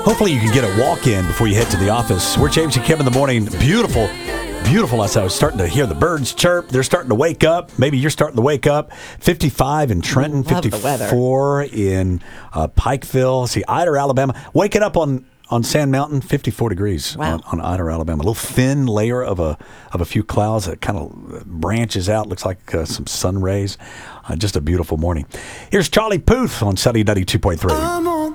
Hopefully you can get a walk-in before you head to the office. We're James and Kim in the morning. Beautiful, beautiful. As I was starting to hear the birds chirp, they're starting to wake up. Maybe you're starting to wake up. 55 in Trenton, 54 in Pikeville. See, Ider, Alabama. Waking up on Sand Mountain, 54 degrees on Ider, Alabama. A little thin layer of a few clouds that kind of branches out. Looks like some sun rays. Just a beautiful morning. Here's Charlie Puth on Sunny 92.3.